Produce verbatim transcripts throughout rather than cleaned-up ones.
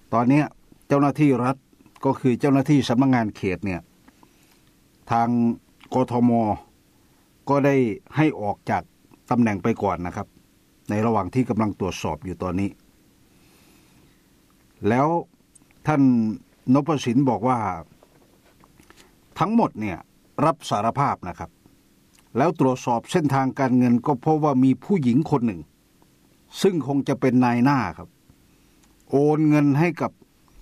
ตอนนี้เจ้าหน้าที่รัฐก็คือเจ้าหน้าที่สำนักงานเขตเนี่ยทางกทม.ก็ได้ให้ออกจากตำแหน่งไปก่อนนะครับในระหว่างที่กำลังตรวจสอบอยู่ตอนนี้แล้วท่านนพสินบอกว่าทั้งหมดเนี่ยรับสารภาพนะครับแล้วตรวจสอบเส้นทางการเงินก็พบว่ามีผู้หญิงคนหนึ่งซึ่งคงจะเป็นนายหน้าครับโอนเงินให้กับ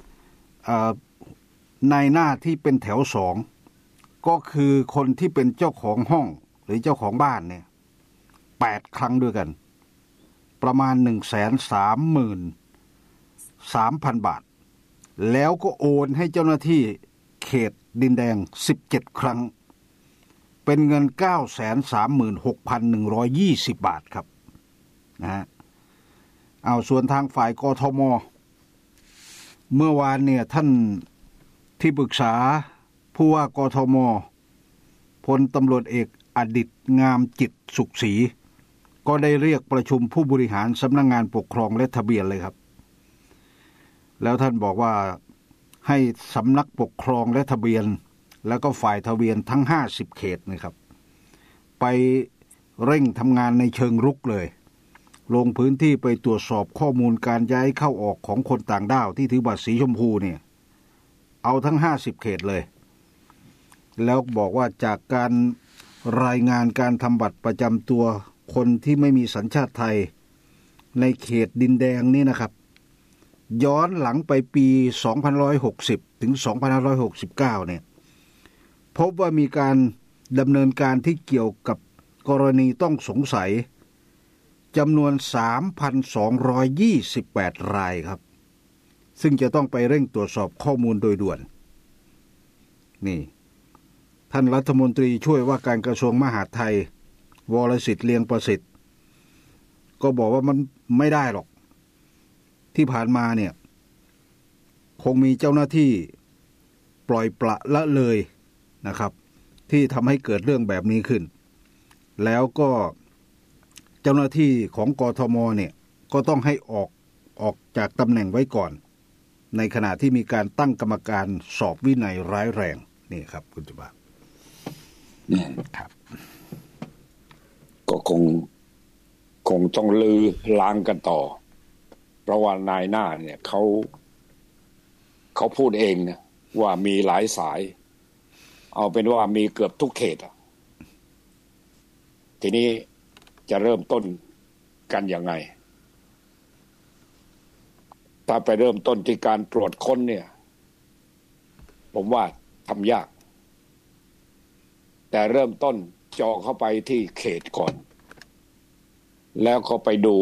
นายหน้าที่เป็นแถวสองก็คือคนที่เป็นเจ้าของห้องหรือเจ้าของบ้านเนี่ยแปดครั้งด้วยกันประมาณ หนึ่งแสนสามหมื่นสามพัน บาทแล้วก็โอนให้เจ้าหน้าที่เขตดินแดงสิบเจ็ดครั้งเป็นเงิน เก้าแสนสามหมื่นหกพันหนึ่งร้อยยี่สิบ บาทครับนะฮะเอาส่วนทางฝ่ายกทม.เมื่อวานเนี่ยท่านที่ปรึกษาผู้ว่ากทม.พลตำรวจเอกอดิษฐ์งามจิตสุขศรีก็ได้เรียกประชุมผู้บริหารสำนักงานปกครองและทะเบียนเลยครับแล้วท่านบอกว่าให้สำนักปกครองและทะเบียนแล้วก็ฝ่ายทะเบียนทั้งห้าสิบเขตนะครับไปเร่งทำงานในเชิงรุกเลยลงพื้นที่ไปตรวจสอบข้อมูลการย้ายเข้าออกของคนต่างด้าวที่ถือบัตรสีชมพูเนี่ยเอาทั้งห้าสิบเขตเลยแล้วบอกว่าจากการรายงานการทำบัตรประจำตัวคนที่ไม่มีสัญชาติไทยในเขตดินแดงนี่นะครับย้อนหลังไปปีสองพันห้าร้อยหกสิบถึงสองพันห้าร้อยหกสิบเก้าเนี่ยพบว่ามีการดำเนินการที่เกี่ยวกับกรณีต้องสงสัยจำนวน สามพันสองร้อยยี่สิบแปด รายครับซึ่งจะต้องไปเร่งตรวจสอบข้อมูลโดยด่วนนี่ท่านรัฐมนตรีช่วยว่าการกระทรวงมหาดไทยวรสิทธิ์เลียงประสิทธิ์ก็บอกว่ามันไม่ได้หรอกที่ผ่านมาเนี่ยคงมีเจ้าหน้าที่ปล่อยปละละเลยนะครับที่ทำให้เกิดเรื่องแบบนี้ขึ้นแล้วก็เจ้าหน้าที่ของกทม.เนี่ยก็ต้องให้ออกออกจากตำแหน่งไว้ก่อนในขณะที่มีการตั้งกรรมการสอบวินัยร้ายแรงนี่ครับคุณจุบาครับก็คงคงต้องลือล้างกันต่อเพราะว่านายหน้าเนี่ยเขาเขาพูดเองนะว่ามีหลายสายเอาเป็นว่ามีเกือบทุกเขตทีนี้จะเริ่มต้นกันยังไงถ้าไปเริ่มต้นที่การตรวจค้นเนี่ยผมว่าทำยากแต่เริ่มต้นเจาะเข้าไปที่เขตก่อนแล้วก็ไปดู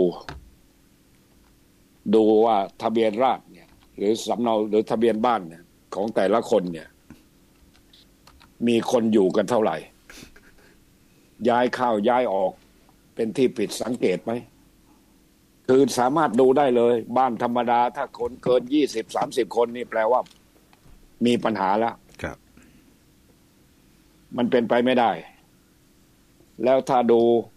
ดูว่าทะเบียนราษฎร์เนี่ยหรือสำเนาหรือทะเบียนบ้านเนี่ยของแต่ละคนเนี่ยมีคนอยู่กันเท่าไหร่ย้ายเข้าย้ายออกเป็นที่ผิดสังเกตไหมคือสามารถดูได้เลยบ้านธรรมดาถ้าคนเกินยี่สิบ สามสิบคนนี่แปลว่ามีปัญหาแล้วครับมันเป็นไปไม่ได้แล้วถ้าดู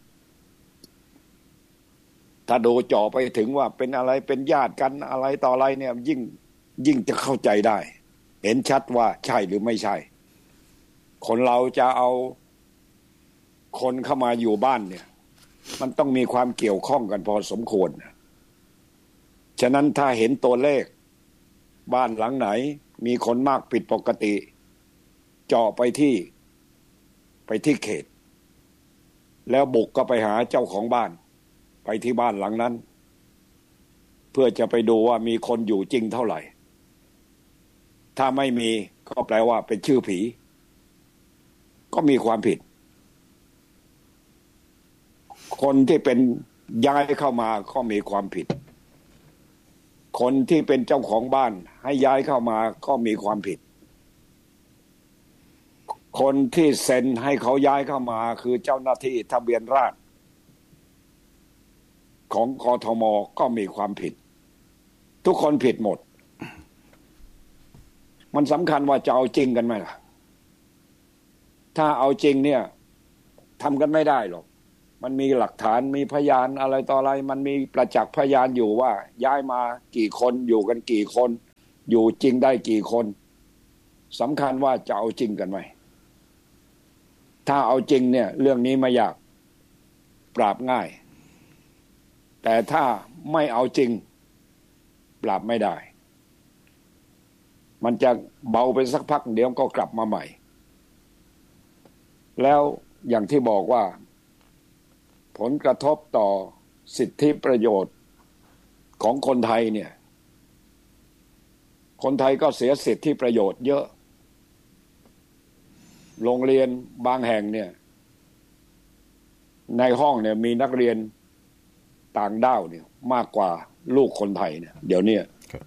ถ้าดูจ่อไปถึงว่าเป็นอะไรเป็นญาติกันอะไรต่ออะไรเนี่ยยิ่งยิ่งจะเข้าใจได้เห็นชัดว่าใช่หรือไม่ใช่คนเราจะเอาคนเข้ามาอยู่บ้านเนี่ยมันต้องมีความเกี่ยวข้องกันพอสมควรฉะนั้นถ้าเห็นตัวเลขบ้านหลังไหนมีคนมากผิดปกติเจาะไปที่ไปที่เขตแล้วบุกก็ไปหาเจ้าของบ้านไปที่บ้านหลังนั้นเพื่อจะไปดูว่ามีคนอยู่จริงเท่าไหร่ถ้าไม่มีก็แปลว่าเป็นชื่อผีก็มีความผิดคนที่เป็นย้ายเข้ามาก็มีความผิดคนที่เป็นเจ้าของบ้านให้ย้ายเข้ามาก็มีความผิดคนที่เซ็นให้เขาย้ายเข้ามาคือเจ้าหน้าที่ทะเบียนราษฎร์ของกทม.ก็มีความผิดทุกคนผิดหมดมันสำคัญว่าจะเอาจริงกันไหมล่ะถ้าเอาจริงเนี่ยทำกันไม่ได้หรอกมันมีหลักฐานมีพยานอะไรต่ออะไรมันมีประจักษ์พยานอยู่ว่าย้ายมากี่คนอยู่กันกี่คนอยู่จริงได้กี่คนสำคัญว่าจะเอาจริงกันไหมถ้าเอาจริงเนี่ยเรื่องนี้ไม่ยากปราบง่ายแต่ถ้าไม่เอาจริงปราบไม่ได้มันจะเบาไปสักพักเดี๋ยวก็กลับมาใหม่แล้วอย่างที่บอกว่าผลกระทบต่อสิทธิประโยชน์ของคนไทยเนี่ยคนไทยก็เสียสิทธิประโยชน์เยอะโรงเรียนบางแห่งเนี่ยในห้องเนี่ยมีนักเรียนต่างด้าวเนี่ยมากกว่าลูกคนไทยเนี่ยเดี๋ยวนี้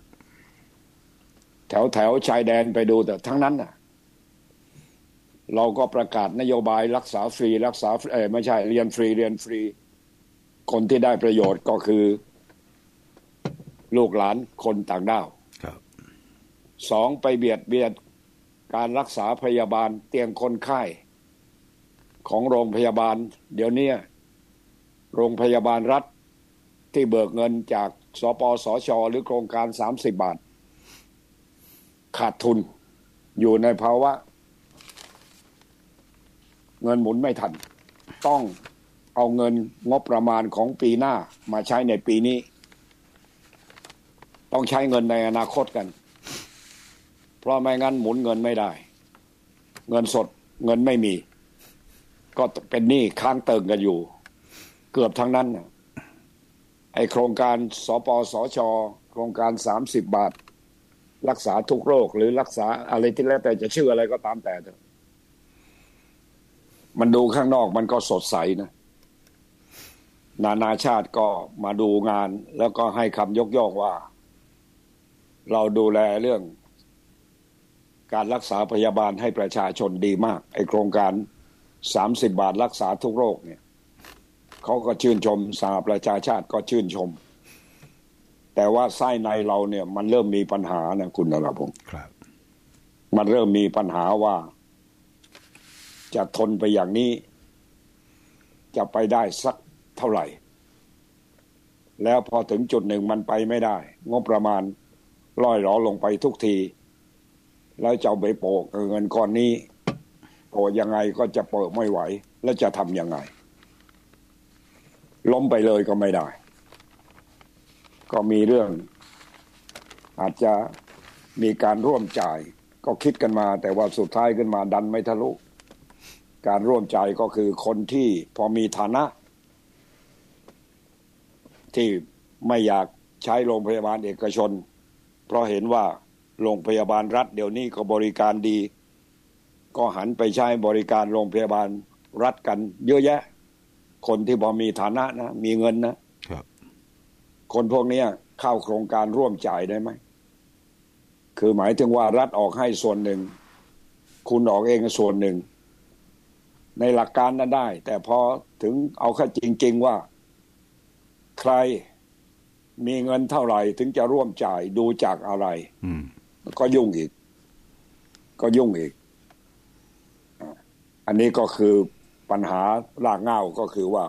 แถวแถวชายแดนไปดูแต่ทั้งนั้นน่ะเราก็ประกาศนโยบายรักษาฟรีรักษาเออไม่ใช่เรียนฟรีเรียนฟรีคนที่ได้ประโยชน์ก็คือลูกหลานคนต่างด้าวสองไปเบียดเบียนการรักษาพยาบาลเตียงคนไข้ของโรงพยาบาลเดี๋ยวนี้โรงพยาบาลรัฐที่เบิกเงินจากสปสช.หรือโครงการสามสิบบาทขาดทุนอยู่ในภาวะเงินหมุนไม่ทันต้องเอาเงินงบประมาณของปีหน้ามาใช้ในปีนี้ต้องใช้เงินในอนาคตกันเพราะไม่งั้นหมุนเงินไม่ได้เงินสดเงินไม่มีก็เป็นหนี้ค้างเติ่งกันอยู่เกือบทั้งนั้นไอโครงการสปสช.โครงการสามสิบบาทรักษาทุกโรคหรือรักษาอะไรที่แล้วแต่จะชื่ออะไรก็ตามแต่เถอะมันดูข้างนอกมันก็สดใสนะนานาชาติก็มาดูงานแล้วก็ให้คำยกย่องว่าเราดูแลเรื่องการรักษาพยาบาลให้ประชาชนดีมากไอโครงการสามสิบบาทรักษาทุกโรคเนี่ยเขาก็ชื่นชมสหประชาชาติก็ชื่นชมแต่ว่าไส้ในเราเนี่ยมันเริ่มมีปัญหานะคุณนรพงศ์ครับมันเริ่มมีปัญหาว่าจะทนไปอย่างนี้จะไปได้สักเท่าไหร่แล้วพอถึงจุดหนึ่งมันไปไม่ได้งบประมาณล่อยหลอลงไปทุกทีแล้วจะเอาไปโปะเงินก้อนนี้โปะยังไงก็จะโปะไม่ไหวแล้วจะทำยังไงล้มไปเลยก็ไม่ได้ก็มีเรื่องอาจจะมีการร่วมจ่ายก็คิดกันมาแต่ว่าสุดท้ายขึ้นมาดันไม่ทะลุการร่วมจ่ายก็คือคนที่พอมีฐานะที่ไม่อยากใช้โรงพยาบาลเอกชนเพราะเห็นว่าโรงพยาบาลรัฐเดี๋ยวนี้ก็บริการดีก็หันไปใช้บริการโรงพยาบาลรัฐกันเยอะแยะคนที่พอมีฐานะนะมีเงินนะครับคนพวกนี้เข้าโครงการร่วมจ่ายได้ไหมคือหมายถึงว่ารัฐออกให้ส่วนหนึ่งคุณออกเองส่วนหนึ่งในหลักการนั้นได้แต่พอถึงเอาเข้าจริงๆว่าใครมีเงินเท่าไหร่ถึงจะร่วมจ่ายดูจากอะไรก็ยุ่งอีกก็ยุ่งอีกอันนี้ก็คือปัญหารากเหง้าก็คือว่า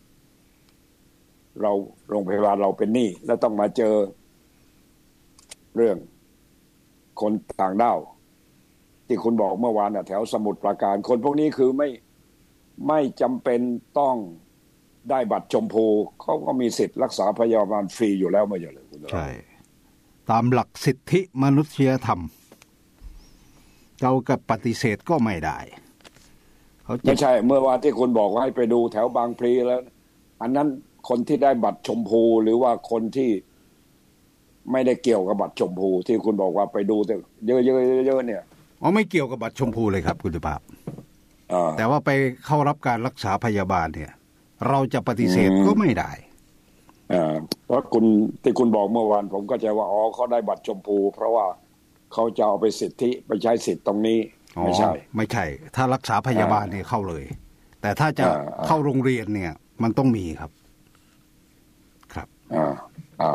เราโรงพยาบาลเราเป็นหนี้แล้วต้องมาเจอเรื่องคนต่างด้าวที่คุณบอกเมื่อวานน่ะแถวสมุทรปราการคนพวกนี้คือไม่ไม่จำเป็นต้องได้บัตรชมพูเขาก็มีสิทธิ์รักษาพยาบาลฟรีอยู่แล้วไม่ใช่เหรอคุณใช่ตามหลักสิทธิมนุษยธรรมเรากับปฏิเสธก็ไม่ได้ไม่ใช่เมื่อวานที่คุณบอกว่าให้ไปดูแถวบางพลีแล้วอันนั้นคนที่ได้บัตรชมพูหรือว่าคนที่ไม่ได้เกี่ยวกับบัตรชมพูที่คุณบอกว่าไปดูแต่เยอะๆเยอะๆเนี่ยอ๋อไม่เกี่ยวกับบัตรชมพูเลยครับคุณสุภาพแต่ว่าไปเข้ารับการรักษาพยาบาลเนี่ยเราจะปฏิเสธก็ไม่ได้เพราะคุณที่คุณบอกเมื่อวานผมก็จะว่าอ๋อเขาได้บัตรชมพูเพราะว่าเขาจะเอาไปสิทธิไปใช้สิทธิ์ตรงนี้ไม่ใช่ไม่ใช่ถ้ารักษาพยาบาลเนี่ยเข้าเลยแต่ถ้าจะเข้าโรงเรียนเนี่ยมันต้องมีครับครับอ่าอ่า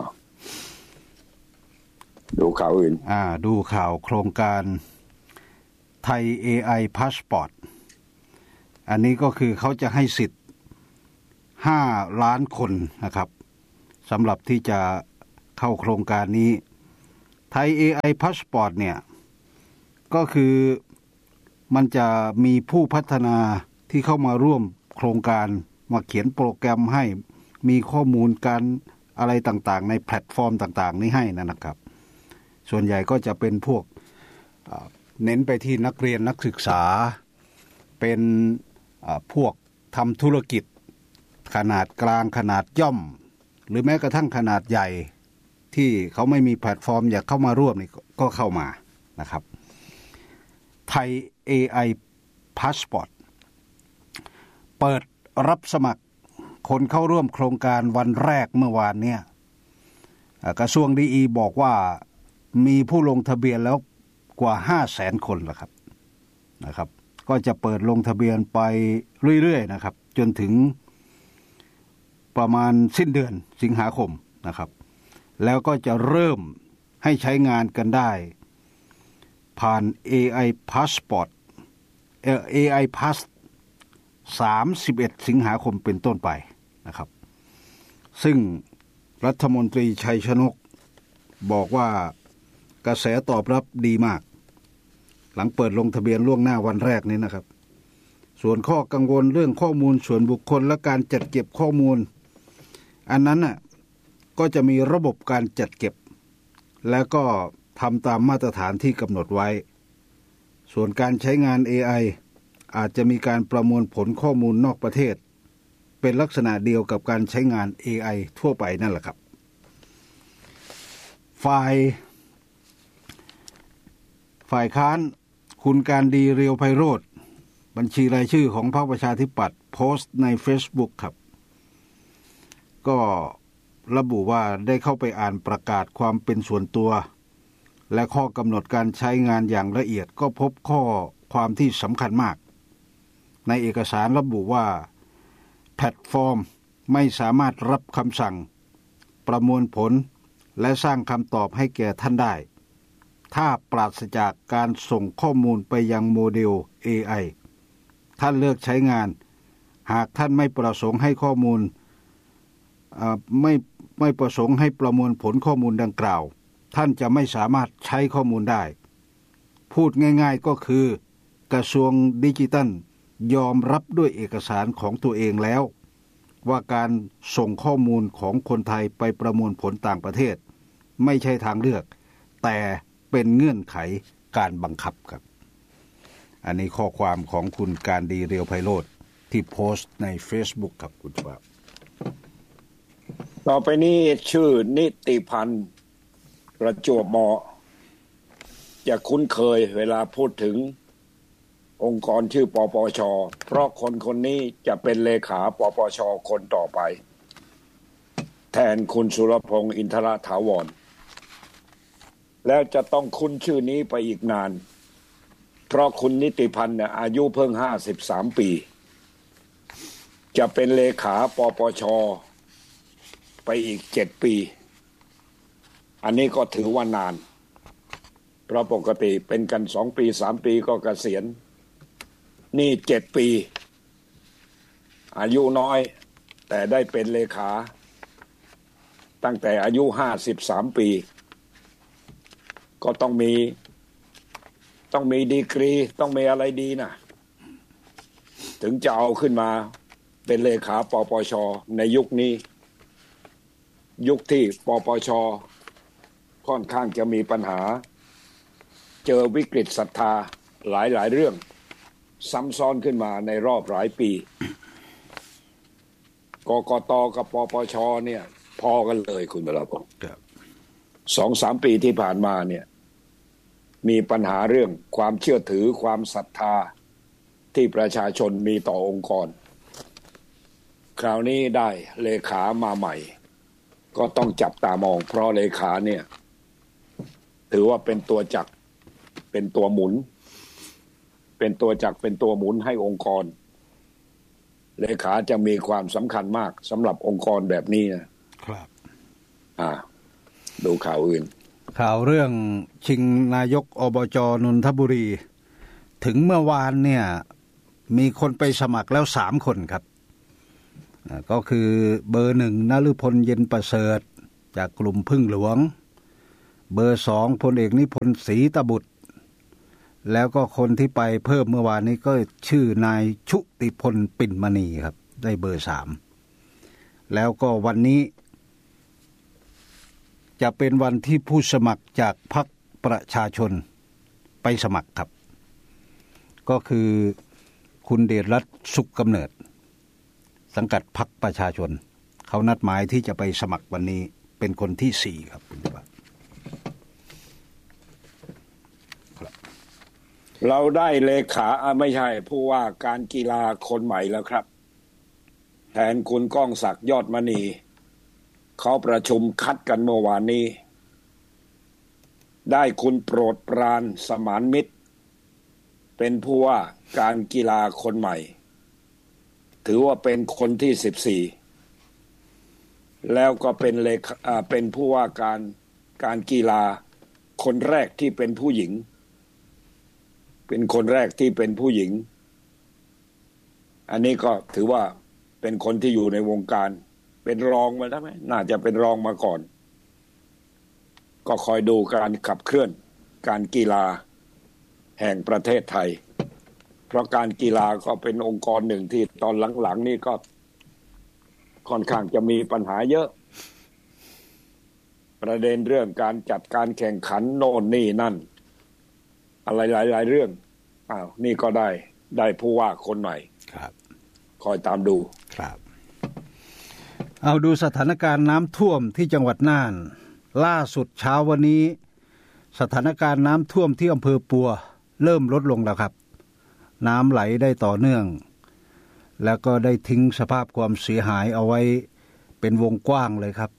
ดูข่าวอื่นอ่าดูข่าวโครงการไทย เอ ไอ Passport อันนี้ก็คือเขาจะให้สิทธิ์ห้าล้านคนนะครับสำหรับที่จะเข้าโครงการนี้ไทย เอ ไอ Passport เนี่ยก็คือมันจะมีผู้พัฒนาที่เข้ามาร่วมโครงการมาเขียนโปรแกรมให้มีข้อมูลการอะไรต่างๆในแพลตฟอร์มต่างๆนี้ให้นะครับส่วนใหญ่ก็จะเป็นพวกเน้นไปที่นักเรียนนักศึกษาเป็นพวกทำธุรกิจขนาดกลางขนาดย่อมหรือแม้กระทั่งขนาดใหญ่ที่เขาไม่มีแพลตฟอร์มอยากเข้ามาร่วมนี่ก็เข้ามานะครับไทย เอ ไอ Passport เปิดรับสมัครคนเข้าร่วมโครงการวันแรกเมื่อวานเนี่ยกระทรวงดีอีบอกว่ามีผู้ลงทะเบียนแล้วกว่า ห้าแสน คนแล้วครับนะครับก็จะเปิดลงทะเบียนไปเรื่อยๆนะครับจนถึงประมาณสิ้นเดือนสิงหาคมนะครับแล้วก็จะเริ่มให้ใช้งานกันได้ผ่าน เอ ไอ Passport เอ่อ เอ ไอ Pass สามสิบเอ็ดสิงหาคมเป็นต้นไปนะครับซึ่งรัฐมนตรีชัยชนกบอกว่ากระแสตอบรับดีมากหลังเปิดลงทะเบียนล่วงหน้าวันแรกนี้นะครับส่วนข้อกังวลเรื่องข้อมูลส่วนบุคคลและการจัดเก็บข้อมูลอันนั้นน่ะก็จะมีระบบการจัดเก็บแล้วก็ทำตามมาตรฐานที่กำหนดไว้ส่วนการใช้งาน เอ ไอ อาจจะมีการประมวลผลข้อมูลนอกประเทศเป็นลักษณะเดียวกับการใช้งาน เอ ไอ ทั่วไปนั่นแหละครับฝ่ายฝ่ายค้านคุณการดีเรียวไพโรจน์บัญชีรายชื่อของพรรคประชาธิปัตย์โพสต์ใน Facebook ครับก็ระบุว่าได้เข้าไปอ่านประกาศความเป็นส่วนตัวและข้อกำหนดการใช้งานอย่างละเอียดก็พบข้อความที่สำคัญมากในเอกสารระบุว่าแพลตฟอร์มไม่สามารถรับคำสั่งประมวลผลและสร้างคำตอบให้แก่ท่านได้ถ้าปราศจากการส่งข้อมูลไปยังโมเดล เอ ไอ ท่านเลือกใช้งานหากท่านไม่ประสงค์ให้ข้อมูลไม่ไม่ประสงค์ให้ประมวลผลข้อมูลดังกล่าวท่านจะไม่สามารถใช้ข้อมูลได้พูดง่ายๆก็คือกระทรวงดิจิทัลยอมรับด้วยเอกสารของตัวเองแล้วว่าการส่งข้อมูลของคนไทยไปประมวลผลต่างประเทศไม่ใช่ทางเลือกแต่เป็นเงื่อนไขการบังคับครับอันนี้ข้อความของคุณการดีเรียวไพโรจน์ที่โพสต์ใน Facebook ครับคุณครับต่อไปนี้ชื่อนิติพันธ์ประจวบเหมาะจะคุ้นเคยเวลาพูดถึงองค์กรชื่อปปช.เพราะคนคนนี้จะเป็นเลขาปปช.คนต่อไปแทนคุณสุรพงษ์อินทรถาวรแล้วจะต้องคุ้นชื่อนี้ไปอีกนานเพราะคุณนิติพันธ์เนี่ยอายุเพิ่งห้าสิบสามปีจะเป็นเลขาปปช.ไปอีกเจ็ดปีอันนี้ก็ถือว่านานเพราะปกติเป็นกันสองปีสามปีก็เกษียณนี่เจ็ดปีอายุน้อยแต่ได้เป็นเลขาตั้งแต่อายุห้าสิบสามปีก็ต้องมีต้องมีดีกรีต้องมีอะไรดีนะถึงจะเอาขึ้นมาเป็นเลขาปปช.ในยุคนี้ยุคที่ปปช.ค่อนข้างจะมีปัญหาเจอวิกฤตศรัทธาหลายๆเรื่องซ้ำซ้อนขึ้นมาในรอบหลายปีกกต.กับปปช.เนี่ยพอกันเลยคุณบรรพงศ์สองสามปีที่ผ่านมาเนี่ยมีปัญหาเรื่องความเชื่อถือความศรัทธาที่ประชาชนมีต่อองค์กรคราวนี้ได้เลขามาใหม่ก็ต้องจับตามองเพราะเลขาเนี่ยถือว่าเป็นตัวจักรเป็นตัวหมุนเป็นตัวจักรเป็นตัวหมุนให้องค์กรเลขาจะมีความสำคัญมากสำหรับองค์กรแบบนี้นะครับอ่าดูข่าวอื่นข่าวเรื่องชิงนายกอบจ.นนทบุรีถึงเมื่อวานเนี่ยมีคนไปสมัครแล้วสามคนครับก็คือเบอร์หนึ่งนฤพลเย็นประเสริฐจากกลุ่มพึ่งหลวงเบอร์สองพลเอกนิพนธ์ศรีตบุตรแล้วก็คนที่ไปเพิ่มเมื่อวานนี้ก็ชื่อนายชุติพลปิ่นมณีครับได้เบอร์สามแล้วก็วันนี้จะเป็นวันที่ผู้สมัครจากพรรคประชาชนไปสมัครครับก็คือคุณเดชรัตน์สุขกำเนิดสังกัดพรรคประชาชนเขานัดหมายที่จะไปสมัครวันนี้เป็นคนที่สี่ครับเราได้เลขาไม่ใช่ผู้ว่าการกีฬาคนใหม่แล้วครับแทนคุณก้องศักดิ์ยอดมณีเขาประชุมคัดกันเมื่อวานนี้ได้คุณโปรดปรานสมานมิตรเป็นผู้ว่าการกีฬาคนใหม่ถือว่าเป็นคนที่สิบสี่แล้วก็เป็นเลขาเป็นผู้ว่าการการกีฬาคนแรกที่เป็นผู้หญิงเป็นคนแรกที่เป็นผู้หญิงอันนี้ก็ถือว่าเป็นคนที่อยู่ในวงการเป็นรองมาแล้วไหมน่าจะเป็นรองมาก่อนก็คอยดูการขับเคลื่อนการกีฬาแห่งประเทศไทยเพราะการกีฬาก็เป็นองค์กรหนึ่งที่ตอนหลังๆนี่ก็ค่อนข้างจะมีปัญหาเยอะประเด็นเรื่องการจัดการแข่งขันโน่นนี่นั่นอะไรหลายๆเรื่องอ้าวนี่ก็ได้ได้ผู้ว่าคนใหม่ครับคอยตามดูครับเอาดูสถานการณ์น้ำท่วมที่จังหวัดน่านล่าสุดเช้าวันนี้สถานการณ์น้ำท่วมที่อำเภอปัวเริ่มลดลงแล้วครับน้ำไหลได้ต่อเนื่องแล้วก็ได้ทิ้งสภาพความเสียหายเอาไว้เป็นวงกว้างเลยครับ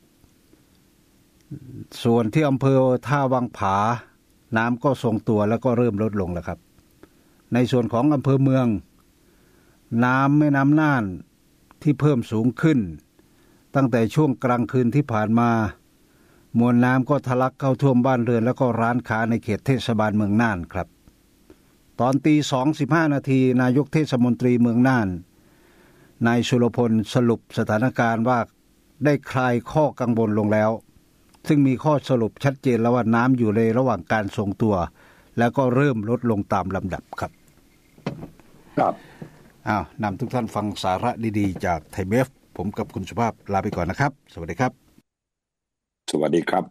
ส่วนที่อำเภอท่าวังผาน้ำก็ทรงตัวแล้วก็เริ่มลดลงแล้วครับในส่วนของอำเภอเมืองน้ำแม่น้ำน่านที่เพิ่มสูงขึ้นตั้งแต่ช่วงกลางคืนที่ผ่านมามวลน้ำก็ทะลักเข้าท่วมบ้านเรือนแล้วก็ร้านค้าในเขตเทศบาลเมืองน่านครับตอนตีสองสิบห้านาทีนายกเทศมนตรีเมืองน่านนายสุรพลสรุปสถานการณ์ว่าได้คลายข้อกังวลลงแล้วซึ่งมีข้อสรุปชัดเจนแล้วว่าน้ำอยู่ในระหว่างการทรงตัวแล้วก็เริ่มลดลงตามลำดับครับครับอ้าวนำทุกท่านฟังสาระดีๆจากไทยเบฟผมกับคุณสุภาพลาไปก่อนนะครับสวัสดีครับสวัสดีครับ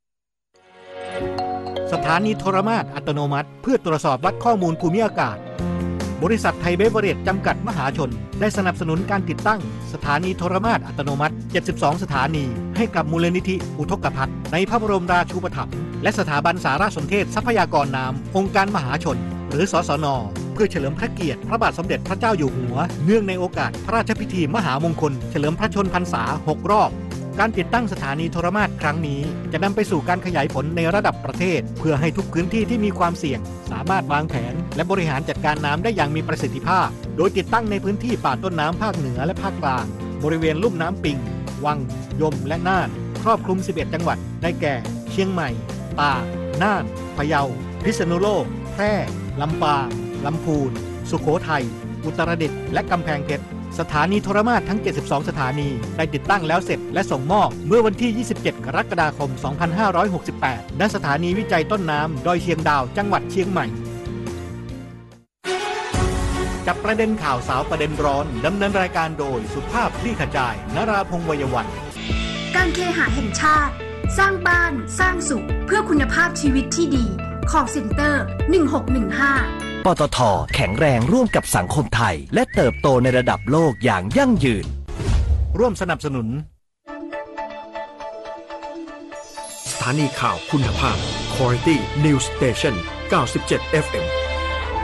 สถานีโทรมาตรอัตโนมัติเพื่อตรวจสอบวัดข้อมูลภูมิอากาศบริษัทไทยเบเวอเรจจำกัดมหาชนได้สนับสนุนการติดตั้งสถานีโทรมาตรอัตโนมัติเจ็ดสิบสองสถานีให้กับมูลนิธิอุทกภัทรในพระบรมราชูปถัมภ์และสถาบันสารสนเทศทรัพยากรน้ำองค์การมหาชนหรือสสน.เพื่อเฉลิมพระเกียรติพระบาทสมเด็จพระเจ้าอยู่หัวเนื่องในโอกาสพระราชพิธีมหามงคลเฉลิมพระชนพรรษาหกรอบการติดตั้งสถานีโทรมาตรครั้งนี้จะนำไปสู่การขยายผลในระดับประเทศเพื่อให้ทุกพื้นที่ที่มีความเสี่ยงสามารถวางแผนและบริหารจัดการน้ำได้อย่างมีประสิทธิภาพโดยติดตั้งในพื้นที่ป่าต้นน้ำภาคเหนือและภาคกลางบริเวณลุ่มน้ำปิงวังยมและน่านครอบคลุมสิบเอ็ดจังหวัดได้แก่เชียงใหม่ตากน่านพะเยาพิษณุโลกแพร่ลำปางลำพูนสุโขทัยอุตรดิตถ์และกำแพงเพชรสถานีโทรมาตรทั้งเจ็ดสิบสองสถานีได้ติดตั้งแล้วเสร็จและส่งมอบเมื่อวันที่ยี่สิบเจ็ดกรกฎาคมสองพันห้าร้อยหกสิบแปดณสถานีวิจัยต้นน้ำดอยเชียงดาวจังหวัดเชียงใหม่จับประเด็นข่าวสาวประเด็นร้อนดำเนินรายการโดยสุภาพคลี่ขจายนราพงษ์วัยวันการเคหะแห่งชาติสร้างบ้านสร้างสุขเพื่อคุณภาพชีวิตที่ดีcall center หนึ่งหกหนึ่งห้าปตท.แข็งแรงร่วมกับสังคมไทยและเติบโตในระดับโลกอย่างยั่งยืนร่วมสนับสนุนสถานีข่าวคุณภาพ Quality News Station เก้าสิบเจ็ด เอฟ เอ็ม